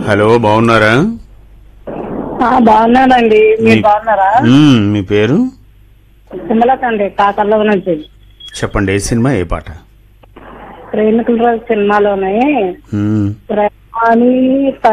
Hello, బాగున్నారా? బాగున్నానండి, మీరు బాగున్నారా? మీ పేరు? సిమలత అండి, కాకర్లో నుంచి. చెప్పండి, ఏ సినిమా, ఏ పాట? ప్రేమికుల రోజు సినిమాలోనే